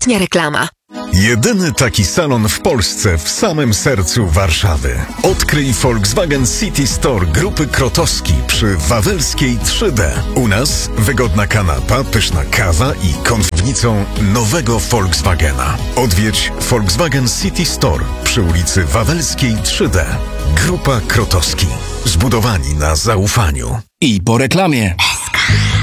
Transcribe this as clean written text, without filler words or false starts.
Ostatnia reklama. Jedyny taki salon w Polsce w samym sercu Warszawy. Odkryj Volkswagen City Store Grupy Krotowski przy Wawelskiej 3D. U nas wygodna kanapa, pyszna kawa i konfiguracją nowego Volkswagena. Odwiedź Volkswagen City Store przy ulicy Wawelskiej 3D. Grupa Krotowski. Zbudowani na zaufaniu. I po reklamie.